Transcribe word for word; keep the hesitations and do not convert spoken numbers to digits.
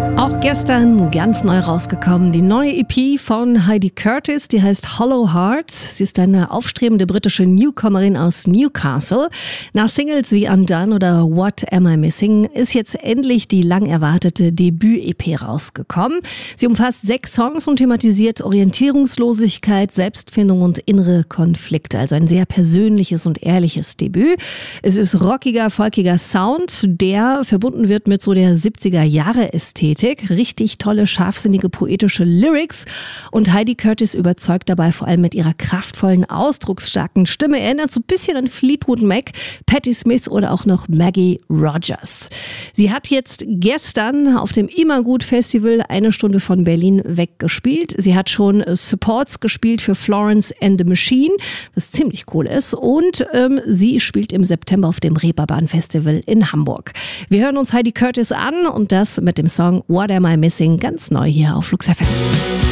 Auch gestern ganz neu rausgekommen, die neue E P von Heidi Curtis, die heißt Hollow Hearts. Sie ist eine aufstrebende britische Newcomerin aus Newcastle. Nach Singles wie Undone oder What Am I Missing ist jetzt endlich die lang erwartete Debüt-E P rausgekommen. Sie umfasst sechs Songs und thematisiert Orientierungslosigkeit, Selbstfindung und innere Konflikte. Also ein sehr persönliches und ehrliches Debüt. Es ist rockiger, folkiger Sound, der verbunden wird mit so der siebziger-Jahre-Ästhetik. Richtig tolle, scharfsinnige, poetische Lyrics. Und Heidi Curtis überzeugt dabei vor allem mit ihrer kraftvollen, ausdrucksstarken Stimme. Erinnert so ein bisschen an Fleetwood Mac, Patti Smith oder auch noch Maggie Rogers. Sie hat jetzt gestern auf dem Immergut Festival eine Stunde von Berlin weggespielt. Sie hat schon Supports gespielt für Florence and the Machine, was ziemlich cool ist. Und ähm, sie spielt im September auf dem Reeperbahn Festival in Hamburg. Wir hören uns Heidi Curtis an und das mit dem Song What Am I Missing? Ganz neu hier auf Flux F M.